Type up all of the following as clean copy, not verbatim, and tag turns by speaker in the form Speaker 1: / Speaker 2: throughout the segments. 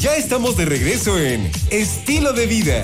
Speaker 1: Ya estamos de regreso en Estilo de Vida.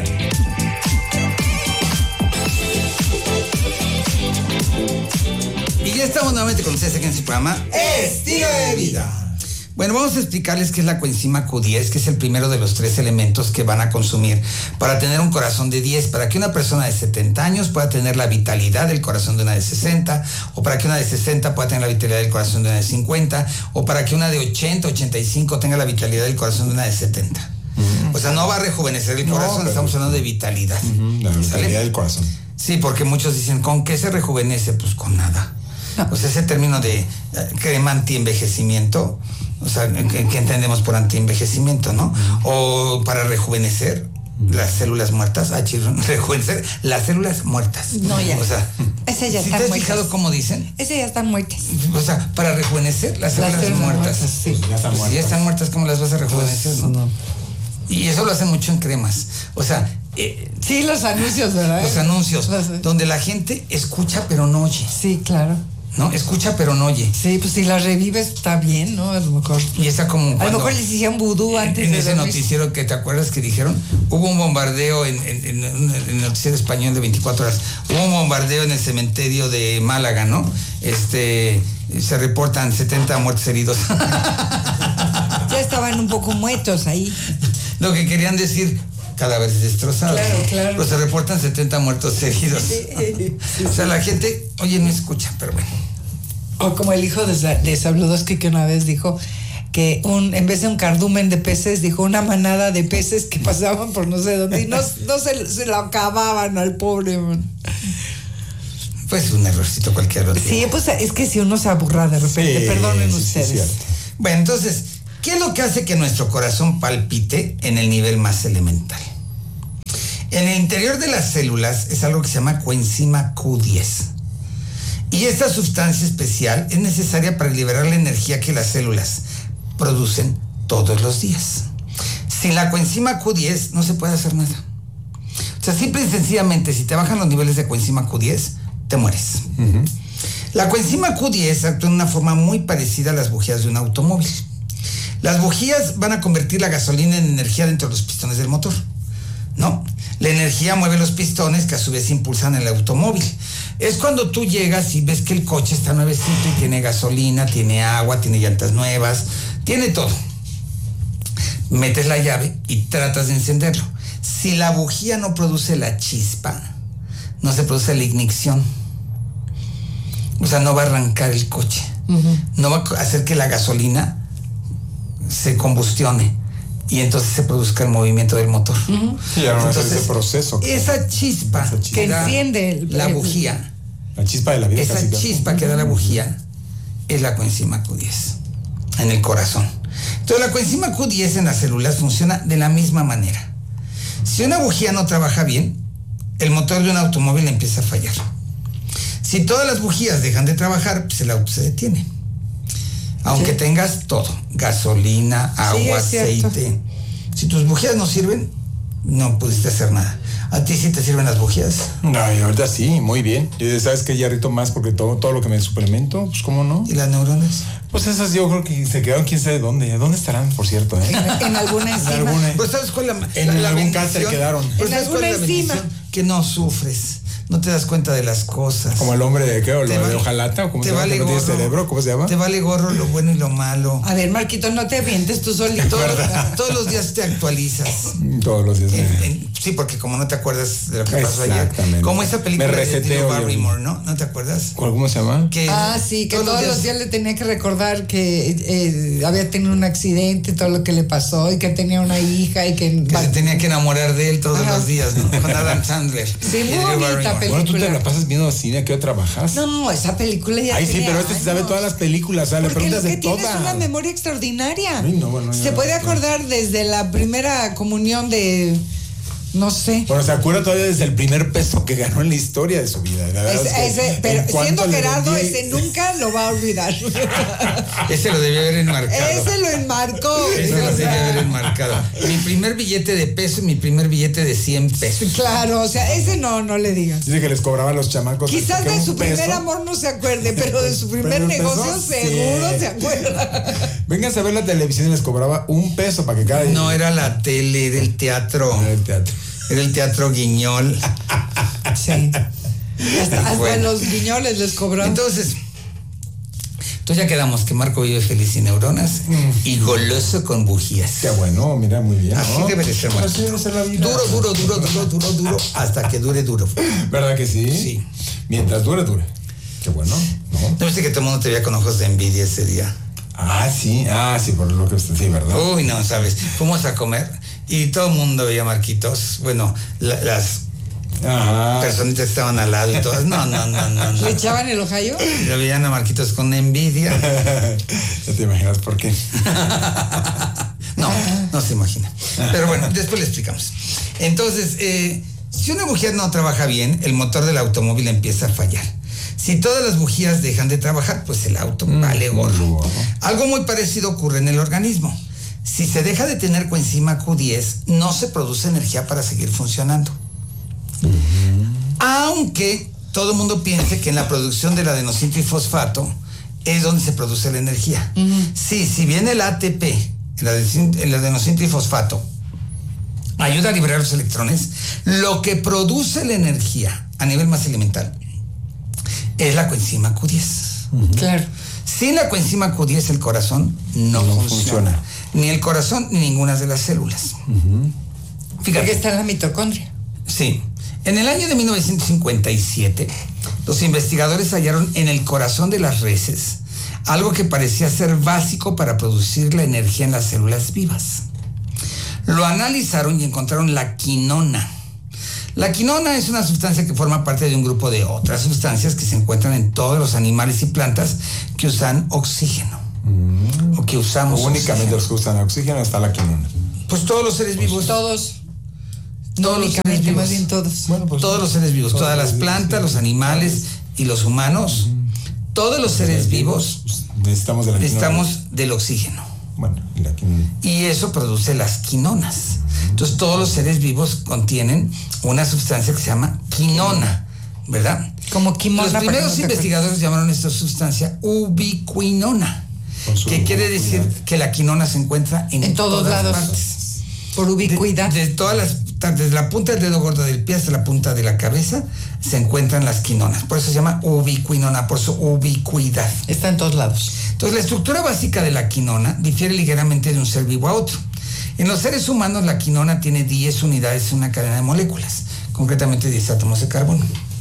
Speaker 2: Y ya estamos nuevamente con ustedes aquí en su programa Estilo de Vida. Bueno, vamos a explicarles qué es la coenzima Q10, que es el primero de los 3 elementos que van a consumir para tener un corazón de 10, para que una persona de 70 años pueda tener la vitalidad del corazón de una de 60, o para que una de 60 pueda tener la vitalidad del corazón de una de 50, o para que una de 80, 85 tenga la vitalidad del corazón de una de 70. O sea, no va a rejuvenecer el corazón, pero estamos hablando de vitalidad.
Speaker 3: La vitalidad del corazón.
Speaker 2: Sí, porque muchos dicen, ¿con qué se rejuvenece? Pues con nada. O sea, ese término de crema antienvejecimiento, o sea, ¿qué entendemos por antienvejecimiento, no? O para rejuvenecer las células muertas, rejuvenecer las células muertas.
Speaker 4: No, ya.
Speaker 2: O sea,
Speaker 4: ese ya
Speaker 2: ¿sí
Speaker 4: están
Speaker 2: te has
Speaker 4: muertas.
Speaker 2: fijado cómo dicen?
Speaker 4: Ese ya están muertas.
Speaker 2: O sea, para rejuvenecer las células muertas.
Speaker 4: Sí.
Speaker 2: Si ya están muertas, ¿cómo las vas a rejuvenecer? No. Y eso lo hacen mucho en cremas. O sea,
Speaker 4: sí, los anuncios, ¿verdad?
Speaker 2: los anuncios, donde la gente escucha pero no oye.
Speaker 4: Sí, claro.
Speaker 2: ¿No? Escucha pero no oye.
Speaker 4: Sí, pues si la revives está bien, ¿no? A lo mejor.
Speaker 2: Y está como
Speaker 4: a lo mejor les hicieron vudú antes
Speaker 2: en
Speaker 4: de
Speaker 2: ese
Speaker 4: dormir.
Speaker 2: noticiero que te acuerdas que dijeron, hubo un bombardeo en el noticiero español de 24 horas, hubo un bombardeo en el cementerio de Málaga, ¿no? Se reportan 70 muertos heridos.
Speaker 4: Ya estaban un poco muertos ahí.
Speaker 2: Lo que querían decir, cadáveres destrozados.
Speaker 4: Claro.
Speaker 2: Pero se reportan 70 muertos heridos. O sea, la gente, oye, no escucha, pero bueno.
Speaker 4: O como el hijo de Sabludowski, que una vez dijo que en vez de un cardumen de peces, dijo una manada de peces que pasaban por no sé dónde y no se lo acababan al pobre, man.
Speaker 2: Pues un errorcito cualquiera.
Speaker 4: Sí, pues es que si uno se aburra de repente, perdonen ustedes.
Speaker 2: Bueno, entonces, ¿qué es lo que hace que nuestro corazón palpite en el nivel más elemental? En el interior de las células es algo que se llama coenzima Q10. Y esta sustancia especial es necesaria para liberar la energía que las células producen todos los días. Sin la coenzima Q10 no se puede hacer nada. O sea, simple y sencillamente, si te bajan los niveles de coenzima Q10, te mueres. La coenzima Q10 actúa de una forma muy parecida a las bujías de un automóvil. Las bujías van a convertir la gasolina en energía dentro de los pistones del motor, ¿no? La energía mueve los pistones que a su vez impulsan el automóvil. Es cuando tú llegas y ves que el coche está nuevecito y tiene gasolina, tiene agua, tiene llantas nuevas, tiene todo. Metes la llave y tratas de encenderlo. Si la bujía no produce la chispa, no se produce la ignición. O sea, no va a arrancar el coche. No va a hacer que la gasolina se combustione y entonces se produzca el movimiento del motor.
Speaker 3: Y ahora entonces, ese proceso.
Speaker 2: Esa chispa
Speaker 4: que enciende
Speaker 2: la bujía.
Speaker 3: La chispa de la vida.
Speaker 2: Esa chispa que da la bujía es la coenzima Q10 en el corazón. Entonces la coenzima Q10 en las células funciona de la misma manera. Si una bujía no trabaja bien, el motor de un automóvil empieza a fallar. Si todas las bujías dejan de trabajar, pues el auto se detiene. Aunque tengas todo, gasolina, agua, aceite. Si tus bujías no sirven, no pudiste hacer nada. ¿A ti sí te sirven las bujías?
Speaker 3: No, y ahorita sí, muy bien. Y sabes que ya rito más porque todo lo que me suplemento, pues cómo no.
Speaker 2: ¿Y las neuronas?
Speaker 3: Pues esas yo creo que se quedaron quién sabe dónde. ¿Dónde estarán, por cierto?
Speaker 4: En alguna enzima.
Speaker 2: Pues sabes cuál
Speaker 3: en algún cáncer quedaron.
Speaker 2: Pues sabes cuál es la bendición, que no sufres. No te das cuenta de las cosas.
Speaker 3: Como el hombre de, ¿qué? O lo de hojalata, o como se llama, que no tiene cerebro, ¿cómo se llama?
Speaker 2: Te vale gorro lo bueno y lo malo.
Speaker 4: A ver, Marquito, no te avientes tú solito.
Speaker 2: Todos los días te actualizas.
Speaker 3: Todos los días.
Speaker 2: Sí, porque como no te acuerdas de lo que pasó ayer. Como esa película de Drew Barrymore, ¿no? ¿No te acuerdas?
Speaker 3: ¿Cómo se llama?
Speaker 4: Sí, que todos los días le tenía que recordar que había tenido un accidente, todo lo que le pasó, y que tenía una hija, y que
Speaker 2: se tenía que enamorar de él todos los días, ¿no? Con Adam Sandler.
Speaker 4: Sí, muy bonita película.
Speaker 3: Bueno, tú te la pasas viendo cine, ¿a qué hora trabajas?
Speaker 4: No, esa película ya
Speaker 3: sí, pero se sabe todas las películas, ¿sabes?
Speaker 4: Porque
Speaker 3: preguntas
Speaker 4: lo que
Speaker 3: de
Speaker 4: tienes
Speaker 3: todas.
Speaker 4: es una memoria extraordinaria.
Speaker 3: Ay, no, bueno,
Speaker 4: se puede acordar desde la primera comunión de No sé.
Speaker 3: Bueno, se acuerda todavía desde el primer peso que ganó en la historia de su vida. La verdad
Speaker 4: Pero
Speaker 3: en cuanto
Speaker 4: siendo
Speaker 3: le
Speaker 4: Gerardo,
Speaker 3: vendí-
Speaker 4: ese nunca lo va a olvidar.
Speaker 2: Ese lo debió haber enmarcado.
Speaker 4: Ese lo enmarcó.
Speaker 2: Ese lo debió haber enmarcado. Mi primer billete de peso y mi primer billete de 100 pesos.
Speaker 4: Claro, o sea, ese no le digas.
Speaker 3: Dice que les cobraba a los chamacos.
Speaker 4: Quizás
Speaker 3: que
Speaker 4: de
Speaker 3: un
Speaker 4: su primer
Speaker 3: peso.
Speaker 4: amor no se acuerde, pero de su primer
Speaker 3: ¿Pero el
Speaker 4: negocio
Speaker 3: peso?
Speaker 4: seguro
Speaker 3: Sí.
Speaker 4: se acuerda.
Speaker 3: Vénganse a ver la televisión y les cobraba $1 para que cada día.
Speaker 2: No era la tele, era el teatro.
Speaker 3: Era el teatro.
Speaker 2: Era el teatro Guiñol.
Speaker 4: Sí. Hasta
Speaker 2: Bueno.
Speaker 4: los guiñoles les cobraron.
Speaker 2: Entonces ya quedamos que Marco vive feliz y neuronas y goloso con bujías.
Speaker 3: Qué bueno, mira, muy bien.
Speaker 2: Así
Speaker 3: ¿no?
Speaker 2: debe de ser, Marco.
Speaker 3: Así debe ser la vida.
Speaker 2: Duro, hasta que dure duro.
Speaker 3: ¿Verdad que sí?
Speaker 2: Sí.
Speaker 3: Mientras dure. Qué bueno, ¿no?
Speaker 2: ¿No viste que todo el mundo te veía con ojos de envidia ese día?
Speaker 3: Sí, por lo que sí, ¿verdad?
Speaker 2: Uy, no, sabes. Fuimos a comer y todo el mundo veía a Marquitos. Bueno, las
Speaker 3: Ajá.
Speaker 2: personitas que estaban al lado y todas. No.
Speaker 4: ¿Le echaban el ojayo?
Speaker 2: Lo veían a Marquitos con envidia.
Speaker 3: Ya te imaginas por qué.
Speaker 2: No se imagina. Pero bueno, después le explicamos. Entonces, si una bujía no trabaja bien, el motor del automóvil empieza a fallar. Si todas las bujías dejan de trabajar, pues el auto vale gorro. Algo muy parecido ocurre en el organismo. Si se deja de tener coenzima Q10, no se produce energía para seguir funcionando. Aunque todo el mundo piense que en la producción del adenosintrifosfato es donde se produce la energía. Sí, si bien el ATP, el adenosintrifosfato, ayuda a liberar los electrones, lo que produce la energía a nivel más elemental es la coenzima Q10.
Speaker 4: Claro.
Speaker 2: Sin la coenzima Q10 el corazón no funciona. Ni el corazón ni ninguna de las células.
Speaker 4: Porque
Speaker 2: Fíjate.
Speaker 4: está en la mitocondria.
Speaker 2: Sí. En el año de 1957, los investigadores hallaron en el corazón de las reses algo que parecía ser básico para producir la energía en las células vivas. Lo analizaron y encontraron la quinona. La quinona es una sustancia que forma parte de un grupo de otras sustancias que se encuentran en todos los animales y plantas que usan oxígeno. O que usamos
Speaker 3: Únicamente
Speaker 2: oxígeno.
Speaker 3: los que usan oxígeno está la quinona.
Speaker 2: Pues todos los seres vivos.
Speaker 4: Todos.
Speaker 2: Todos los seres
Speaker 4: Únicamente,
Speaker 2: vivos.
Speaker 4: más bien todos.
Speaker 3: Bueno, pues
Speaker 2: Todos los seres vivos,
Speaker 3: todos
Speaker 2: todas
Speaker 3: los
Speaker 2: las
Speaker 3: vivos,
Speaker 2: plantas,
Speaker 3: sí.
Speaker 2: los animales y los humanos, todos los seres vivos
Speaker 3: Pues necesitamos de la quinona.
Speaker 2: necesitamos del oxígeno.
Speaker 3: Bueno, y la quinona.
Speaker 2: Y eso produce las quinonas. Entonces todos los seres vivos contienen una sustancia que se llama quinona, ¿verdad?
Speaker 4: Como quimona.
Speaker 2: Los
Speaker 4: para que
Speaker 2: primeros
Speaker 4: no te
Speaker 2: investigadores llamaron esta sustancia ubiquinona,
Speaker 3: Con su
Speaker 2: que quiere decir
Speaker 3: ubicuidad.
Speaker 2: que la quinona se encuentra en
Speaker 4: todos
Speaker 2: todas
Speaker 4: lados.
Speaker 2: partes.
Speaker 4: Por ubicuidad.
Speaker 2: Desde la punta del dedo gordo del pie hasta la punta de la cabeza se encuentran las quinonas. Por eso se llama ubiquinona, por su ubicuidad.
Speaker 4: Está en todos lados.
Speaker 2: Entonces, la estructura básica de la quinona difiere ligeramente de un ser vivo a otro. En los seres humanos, la quinona tiene 10 unidades en una cadena de moléculas, concretamente 10 átomos de carbono.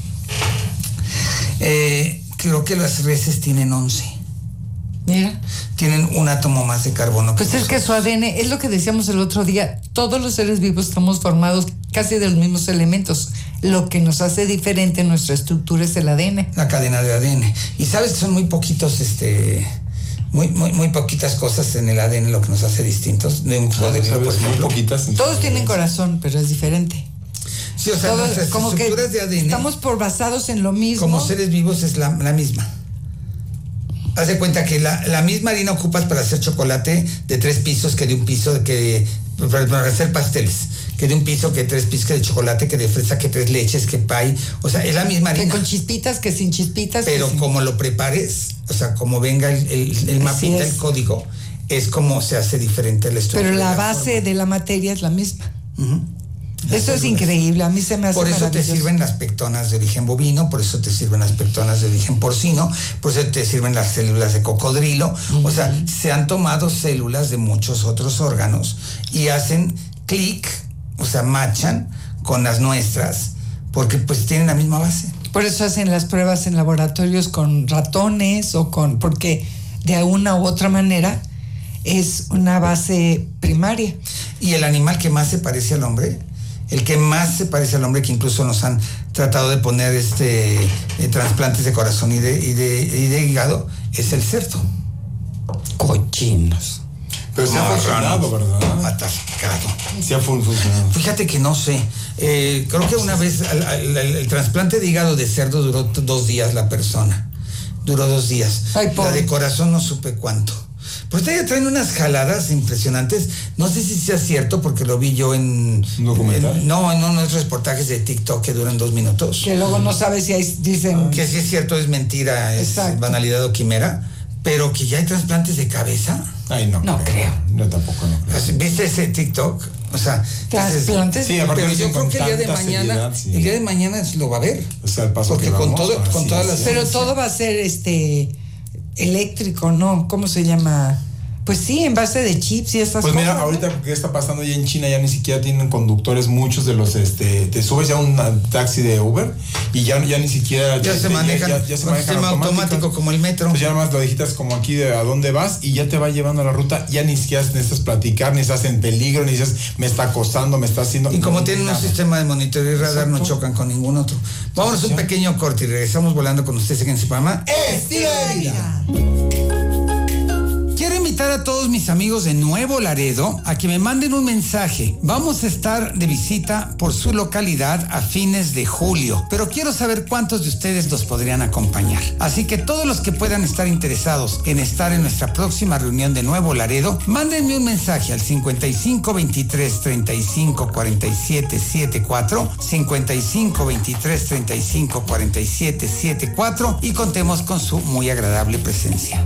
Speaker 2: Creo que las reses tienen 11.
Speaker 4: Mira.
Speaker 2: Tienen un átomo más de carbono.
Speaker 4: Pues es que su ADN, es lo que decíamos el otro día, todos los seres vivos estamos formados casi de los mismos elementos. Lo que nos hace diferente en nuestra estructura es el ADN.
Speaker 2: La cadena de ADN. Y sabes que son muy poquitos, muy poquitas cosas en el ADN lo que nos hace distintos de un cocodrilo, por
Speaker 3: ¿Sabes? Muy
Speaker 2: ejemplo.
Speaker 3: poquitas.
Speaker 4: Todos tienen corazón, pero es diferente.
Speaker 2: Sí, o sea,
Speaker 4: Todos,
Speaker 2: nuestras
Speaker 4: como que
Speaker 2: estructuras de ADN
Speaker 4: estamos basados en lo mismo.
Speaker 2: como seres vivos es la misma. Haz de cuenta que la misma harina ocupas para hacer chocolate de 3 pisos que de un piso para hacer pasteles, que de un piso, que 3 pisos, que de chocolate, que de fresa, que 3 leches, que pay. O sea, es la misma
Speaker 4: Que
Speaker 2: harina.
Speaker 4: con chispitas, que sin chispitas.
Speaker 2: Pero
Speaker 4: que sin-
Speaker 2: como lo prepares, o sea, como venga el mapita,
Speaker 4: es.
Speaker 2: el código, es como se hace diferente la estructura.
Speaker 4: Pero la
Speaker 2: y
Speaker 4: base
Speaker 2: forma.
Speaker 4: de la materia es la misma.
Speaker 2: Ujú. Las
Speaker 4: Eso es
Speaker 2: células.
Speaker 4: increíble, a mí se me hace
Speaker 2: Por eso te
Speaker 4: maravilloso.
Speaker 2: sirven las pectonas de origen bovino, por eso te sirven las pectonas de origen porcino, por eso te sirven las células de cocodrilo. O sea, se han tomado células de muchos otros órganos y hacen clic, o sea, machan con las nuestras, porque pues tienen la misma base.
Speaker 4: Por eso hacen las pruebas en laboratorios con ratones porque de una u otra manera es una base primaria.
Speaker 2: Y el animal que más se parece al hombre, el que más se parece al hombre, que incluso nos han tratado de poner trasplantes de corazón y de hígado, es el cerdo.
Speaker 4: Cochinos.
Speaker 3: Pero se ha funcionado, ¿verdad?
Speaker 2: Atascado.
Speaker 3: Se ha funcionado.
Speaker 2: Fíjate que no sé. Creo que una vez el trasplante de hígado de cerdo duró 2 días la persona. Duró 2 días.
Speaker 4: Ay,
Speaker 2: la de corazón no supe cuánto. Pues ya traen unas jaladas impresionantes. No sé si sea cierto porque lo vi yo en...
Speaker 3: ¿Un documental?
Speaker 2: No, en unos reportajes de TikTok que duran 2 minutos.
Speaker 4: Que luego no sabes si dicen...
Speaker 2: Que si es cierto, es mentira, es
Speaker 4: Exacto.
Speaker 2: banalidad o quimera. Pero que ya hay trasplantes de cabeza.
Speaker 3: Ay, no.
Speaker 4: No creo.
Speaker 3: Yo tampoco no creo.
Speaker 2: ¿Viste ese TikTok? O sea,
Speaker 4: Trasplantes.
Speaker 3: Sí, aparte
Speaker 2: pero
Speaker 3: lo
Speaker 2: yo
Speaker 3: dicen
Speaker 2: creo
Speaker 3: con
Speaker 2: que el día de
Speaker 3: tanta
Speaker 2: mañana,
Speaker 3: seriedad, sí.
Speaker 2: el día de mañana lo va a ver.
Speaker 3: O sea, el paso
Speaker 2: porque
Speaker 3: que
Speaker 2: con
Speaker 3: vamos,
Speaker 2: todo, con
Speaker 3: así
Speaker 2: todas
Speaker 3: es.
Speaker 2: las.
Speaker 4: Pero todo va a ser eléctrico, ¿no? ¿Cómo se llama? Pues sí, en base de chips y estas
Speaker 3: Pues
Speaker 4: cosas.
Speaker 3: mira, ahorita que está pasando ya en China, ya ni siquiera tienen conductores muchos de los, te subes ya a un taxi de Uber y ya ni siquiera...
Speaker 2: Ya se manejan
Speaker 3: ya se
Speaker 2: con
Speaker 3: manejan
Speaker 2: sistema automático como el metro.
Speaker 3: Pues ya nada más lo digitas como aquí de a dónde vas y ya te va llevando a la ruta, ya ni siquiera necesitas platicar, ni estás en peligro, ni dices, me está acosando, me está haciendo...
Speaker 2: Y como
Speaker 3: no,
Speaker 2: tienen
Speaker 3: nada.
Speaker 2: un sistema de monitoreo y radar, no chocan con ningún otro. Vámonos a un pequeño corte y regresamos volando con ustedes en su programa Estilo de Vida. Quiero invitar a todos mis amigos de Nuevo Laredo a que me manden un mensaje. Vamos a estar de visita por su localidad a fines de julio, pero quiero saber cuántos de ustedes los podrían acompañar. Así que todos los que puedan estar interesados en estar en nuestra próxima reunión de Nuevo Laredo, mándenme un mensaje al 55 23 35 47 74, 55 23 35 47 74 y contemos con su muy agradable presencia.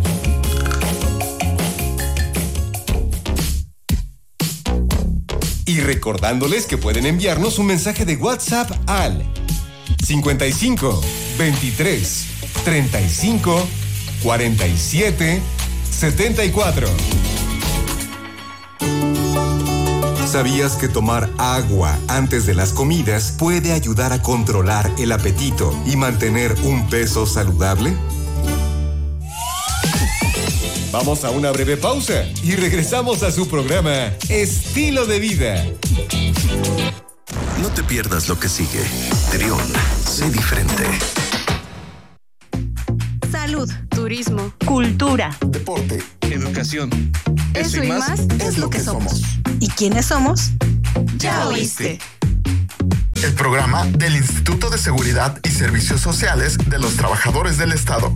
Speaker 1: Y recordándoles que pueden enviarnos un mensaje de WhatsApp al 55 23 35 47 74. ¿Sabías que tomar agua antes de las comidas puede ayudar a controlar el apetito y mantener un peso saludable? Vamos a una breve pausa y regresamos a su programa Estilo de Vida.
Speaker 5: No te pierdas lo que sigue. Trión, sé diferente.
Speaker 6: Salud, turismo, cultura,
Speaker 5: Deporte, educación.
Speaker 6: eso y más es lo que somos. ¿Y quiénes somos? Ya oíste.
Speaker 7: El programa del Instituto de Seguridad y Servicios Sociales de los Trabajadores del Estado.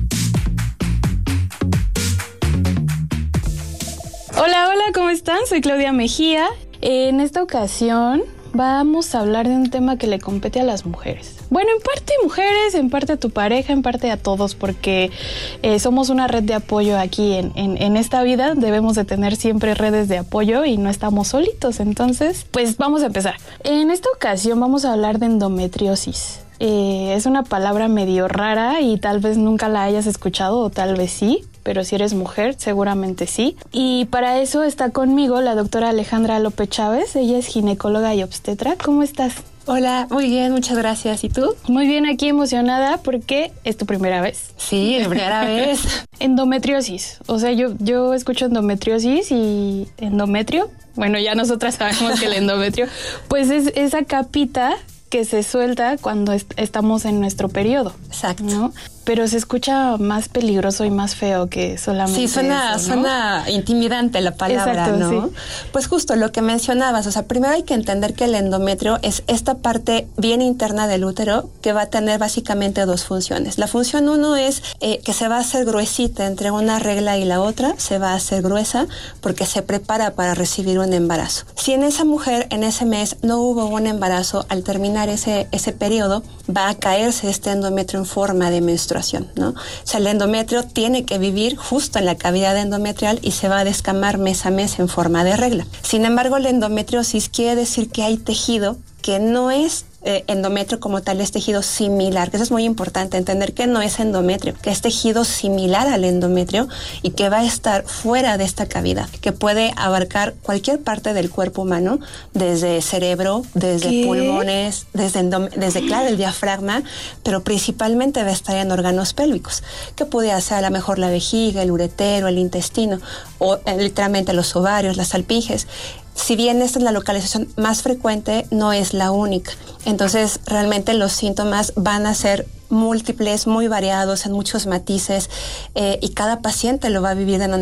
Speaker 8: Hola, ¿cómo están? Soy Claudia Mejía. En esta ocasión vamos a hablar de un tema que le compete a las mujeres. Bueno, en parte mujeres, en parte a tu pareja, en parte a todos, porque somos una red de apoyo aquí en esta vida. Debemos de tener siempre redes de apoyo y no estamos solitos. Entonces, pues vamos a empezar. En esta ocasión vamos a hablar de endometriosis. Es una palabra medio rara y tal vez nunca la hayas escuchado o tal vez sí, pero si eres mujer seguramente sí. Y para eso está conmigo la doctora Alejandra López Chávez. Ella es ginecóloga y obstetra. ¿Cómo estás?
Speaker 9: Hola, muy bien, muchas gracias. ¿Y tú?
Speaker 8: Muy bien, aquí emocionada porque es tu primera vez.
Speaker 9: Sí, la primera vez.
Speaker 8: Endometriosis. O sea, yo escucho endometriosis y endometrio. Bueno, ya nosotras sabemos que el endometrio pues es esa capita que se suelta cuando estamos en nuestro periodo.
Speaker 9: Exacto.
Speaker 8: ¿No? Pero se escucha más peligroso y más feo que solamente
Speaker 9: Sí, suena,
Speaker 8: eso, ¿no?
Speaker 9: suena intimidante la palabra,
Speaker 8: Exacto,
Speaker 9: ¿no?
Speaker 8: sí.
Speaker 9: Pues justo lo que mencionabas, o sea, primero hay que entender que el endometrio es esta parte bien interna del útero que va a tener básicamente 2 funciones. La función 1 es que se va a hacer gruesita entre una regla y la otra, se va a hacer gruesa porque se prepara para recibir un embarazo. Si en esa mujer, en ese mes, no hubo un embarazo, al terminar ese periodo, va a caerse este endometrio en forma de menstruación, ¿no? O sea, el endometrio tiene que vivir justo en la cavidad endometrial y se va a descamar mes a mes en forma de regla. Sin embargo, la endometriosis quiere decir que hay tejido que no es endometrio como tal, es tejido similar, que eso es muy importante, entender que no es endometrio, que es tejido similar al endometrio y que va a estar fuera de esta cavidad, que puede abarcar cualquier parte del cuerpo humano, desde cerebro, desde pulmones, desde claro, el diafragma, pero principalmente va a estar en órganos pélvicos, que puede ser a lo mejor la vejiga, el uretero, el intestino, o literalmente los ovarios, las alpinges. Si bien esta es la localización más frecuente, no es la única. Entonces, realmente los síntomas van a ser múltiples, muy variados, en muchos matices, y cada paciente lo va a vivir de una manera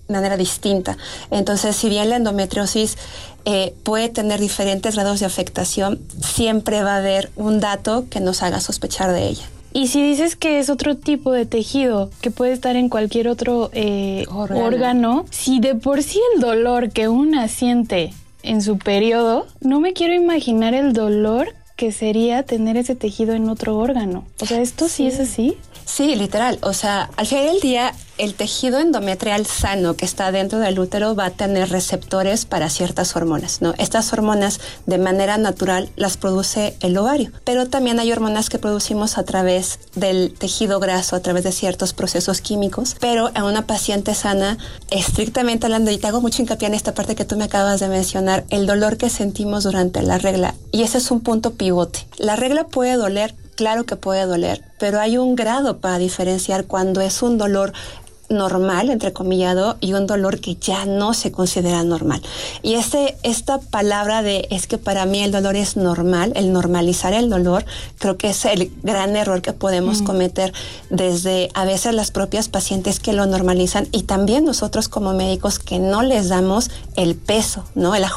Speaker 9: manera distinta. Entonces, si bien la endometriosis puede tener diferentes grados de afectación, siempre va a haber un dato que nos haga sospechar de ella.
Speaker 8: Y si dices que es otro tipo de tejido, que puede estar en cualquier otro órgano, si de por sí el dolor que una siente en su periodo, no me quiero imaginar el dolor que sería tener ese tejido en otro órgano. O sea, ¿esto sí es así?
Speaker 9: Sí, literal. O sea, al final del día, el tejido endometrial sano que está dentro del útero va a tener receptores para ciertas hormonas, ¿no? Estas hormonas, de manera natural, las produce el ovario. Pero también hay hormonas que producimos a través del tejido graso, a través de ciertos procesos químicos. Pero en una paciente sana, estrictamente hablando, y te hago mucho hincapié en esta parte que tú me acabas de mencionar, el dolor que sentimos durante la regla. Y ese es un punto pivote. La regla puede doler. Claro que puede doler, pero hay un grado para diferenciar cuando es un dolor normal, entrecomillado, y un dolor que ya no se considera normal. Y esta palabra es que para mí el dolor es normal, el normalizar el dolor, creo que es el gran error que podemos cometer desde a veces las propias pacientes que lo normalizan y también nosotros como médicos que no les damos el peso, ¿no? El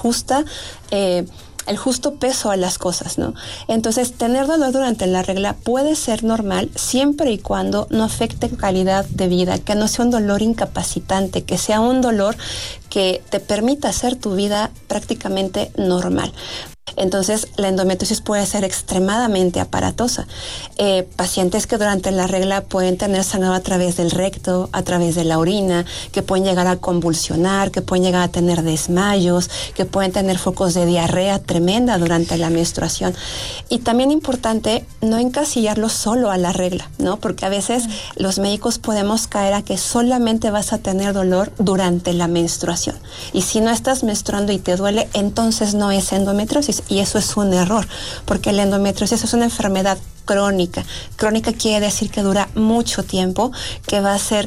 Speaker 9: justo peso a las cosas, ¿no? Entonces, tener dolor durante la regla puede ser normal siempre y cuando no afecte calidad de vida, que no sea un dolor incapacitante, que sea un dolor que te permita hacer tu vida prácticamente normal. Entonces, la endometriosis puede ser extremadamente aparatosa. Pacientes que durante la regla pueden tener sangrado a través del recto, a través de la orina, que pueden llegar a convulsionar, que pueden llegar a tener desmayos, que pueden tener focos de diarrea tremenda durante la menstruación. Y también importante no encasillarlo solo a la regla, ¿no? Porque a veces los médicos podemos caer a que solamente vas a tener dolor durante la menstruación. Y si no estás menstruando y te duele, entonces no es endometriosis. Y eso es un error, porque la endometriosis es una enfermedad crónica. Crónica quiere decir que dura mucho tiempo, que va a ser...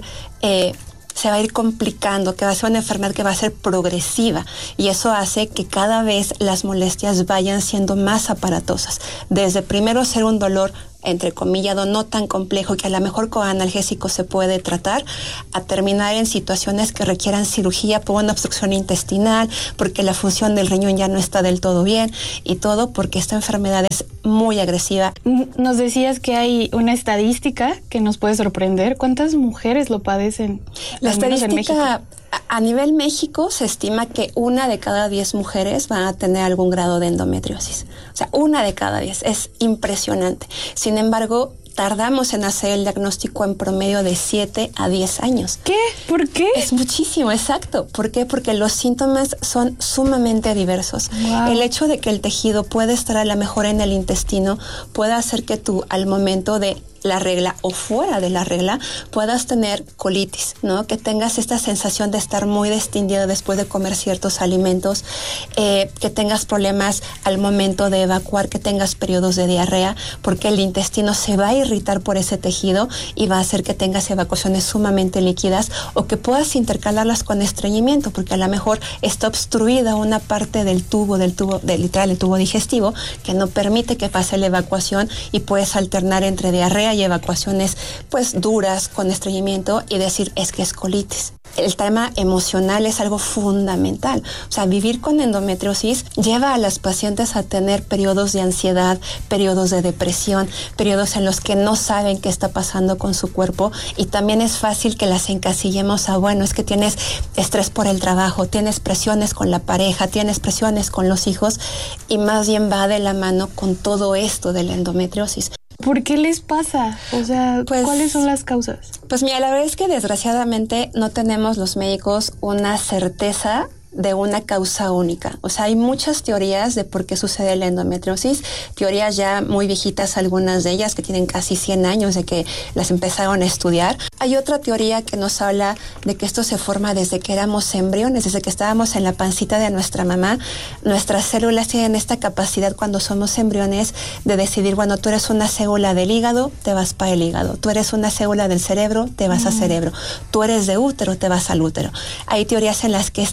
Speaker 9: se va a ir complicando, que va a ser una enfermedad que va a ser progresiva y eso hace que cada vez las molestias vayan siendo más aparatosas. Desde primero ser un dolor entrecomillado, no tan complejo, que a lo mejor con analgésico se puede tratar, a terminar en situaciones que requieran cirugía por una obstrucción intestinal, porque la función del riñón ya no está del todo bien, y todo porque esta enfermedad es muy agresiva.
Speaker 8: Nos decías que hay una estadística que nos puede sorprender. ¿Cuántas mujeres lo padecen?
Speaker 9: La estadística
Speaker 8: en México.
Speaker 9: A nivel México se estima que 1 de cada 10 mujeres van a tener algún grado de endometriosis. O sea, 1 de cada 10. Es impresionante. Sin embargo, tardamos en hacer el diagnóstico en promedio de 7 a 10 años.
Speaker 8: ¿Qué? ¿Por qué?
Speaker 9: Es muchísimo, exacto. ¿Por qué? Porque los síntomas son sumamente diversos.
Speaker 8: Wow.
Speaker 9: El hecho de que el tejido puede estar a lo mejor en el intestino puede hacer que tú al momento de la regla o fuera de la regla puedas tener colitis, ¿no? Que tengas esta sensación de estar muy distendida después de comer ciertos alimentos, que tengas problemas al momento de evacuar, que tengas periodos de diarrea, porque el intestino se va a irritar por ese tejido y va a hacer que tengas evacuaciones sumamente líquidas o que puedas intercalarlas con estreñimiento, porque a lo mejor está obstruida una parte del tubo literal, el tubo digestivo, que no permite que pase la evacuación y puedes alternar entre diarrea y evacuaciones pues duras con estreñimiento y decir es que es colitis. El tema emocional es algo fundamental. O sea, vivir con endometriosis lleva a las pacientes a tener periodos de ansiedad, periodos de depresión, periodos en los que no saben qué está pasando con su cuerpo y también es fácil que las encasillemos a, bueno, es que tienes estrés por el trabajo, tienes presiones con la pareja, tienes presiones con los hijos y más bien va de la mano con todo esto de la endometriosis.
Speaker 8: ¿Por qué les pasa? O sea, pues, ¿cuáles son las causas?
Speaker 9: Pues mira, la verdad es que desgraciadamente no tenemos los médicos una certeza de una causa única. O sea, hay muchas teorías de por qué sucede la endometriosis, teorías ya muy viejitas, algunas de ellas que tienen casi 100 años de que las empezaron a estudiar. Hay otra teoría que nos habla de que esto se forma desde que éramos embriones, desde que estábamos en la pancita de nuestra mamá. Nuestras células tienen esta capacidad cuando somos embriones de decidir, bueno, tú eres una célula del hígado, te vas para el hígado. Tú eres una célula del cerebro, te vas a cerebro. Tú eres de útero, te vas al útero. Hay teorías en las que estas células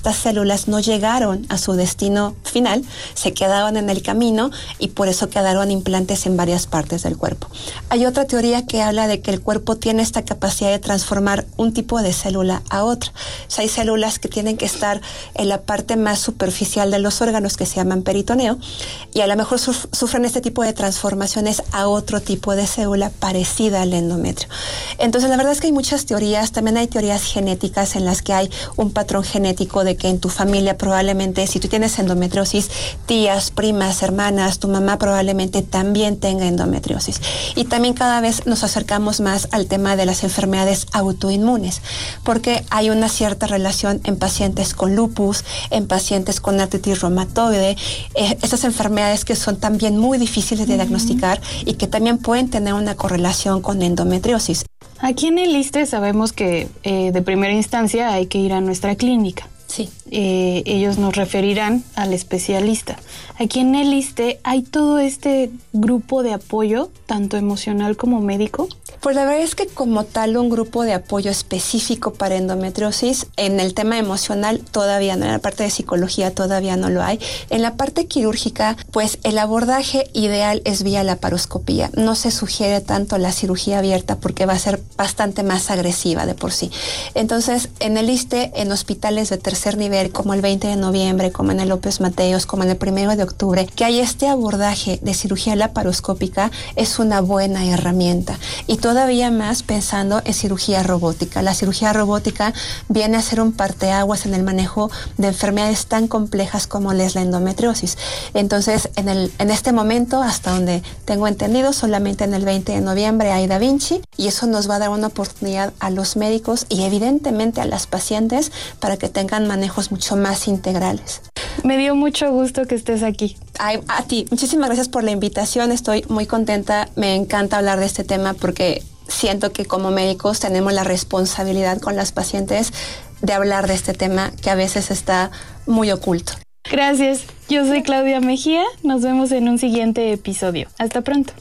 Speaker 9: células no llegaron a su destino final, se quedaron en el camino y por eso quedaron implantes en varias partes del cuerpo. Hay otra teoría que habla de que el cuerpo tiene esta capacidad de transformar un tipo de célula a otra. O sea, hay células que tienen que estar en la parte más superficial de los órganos, que se llaman peritoneo, y a lo mejor sufren este tipo de transformaciones a otro tipo de célula parecida al endometrio. Entonces, la verdad es que hay muchas teorías. También hay teorías genéticas en las que hay un patrón genético de que en tu familia probablemente, si tú tienes endometriosis, tías, primas, hermanas, tu mamá probablemente también tenga endometriosis. Y también cada vez nos acercamos más al tema de las enfermedades autoinmunes, porque hay una cierta relación en pacientes con lupus, en pacientes con artritis reumatoide, estas enfermedades que son también muy difíciles de diagnosticar y que también pueden tener una correlación con endometriosis.
Speaker 8: Aquí en el ISSSTE sabemos que de primera instancia hay que ir a nuestra clínica.
Speaker 9: Sí.
Speaker 8: Ellos nos referirán al especialista. Aquí en el ISSSTE hay todo este grupo de apoyo, tanto emocional como médico.
Speaker 9: Pues la verdad es que como tal un grupo de apoyo específico para endometriosis, en el tema emocional todavía no, en la parte de psicología todavía no lo hay. En la parte quirúrgica, pues el abordaje ideal es vía laparoscopía. No se sugiere tanto la cirugía abierta porque va a ser bastante más agresiva de por sí. Entonces, en el ISSSTE, en hospitales de tercer nivel, como el 20 de noviembre, como en el López Mateos, como en el 1 de octubre, que hay este abordaje de cirugía laparoscópica, es una buena herramienta. Y todavía más pensando en cirugía robótica. La cirugía robótica viene a ser un parteaguas en el manejo de enfermedades tan complejas como es la endometriosis. Entonces, en este momento, hasta donde tengo entendido, solamente en el 20 de noviembre hay Da Vinci, y eso nos va a dar una oportunidad a los médicos y evidentemente a las pacientes para que tengan manejos mucho más integrales.
Speaker 8: Me dio mucho gusto que estés aquí.
Speaker 9: A ti, muchísimas gracias por la invitación, estoy muy contenta, me encanta hablar de este tema porque siento que como médicos tenemos la responsabilidad con las pacientes de hablar de este tema que a veces está muy oculto.
Speaker 8: Gracias, yo soy Claudia Mejía, nos vemos en un siguiente episodio. Hasta pronto.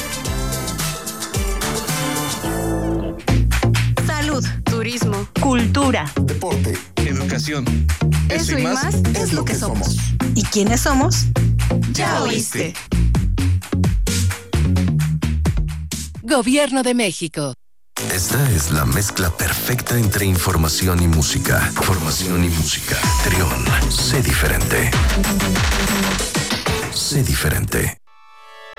Speaker 6: Salud, turismo, cultura,
Speaker 5: Deporte, educación.
Speaker 6: eso y más es lo que somos. ¿Y quiénes somos? Ya oíste.
Speaker 10: Gobierno de México.
Speaker 5: Esta es la mezcla perfecta entre información y música. Formación y música. Trión, sé diferente. Sé diferente.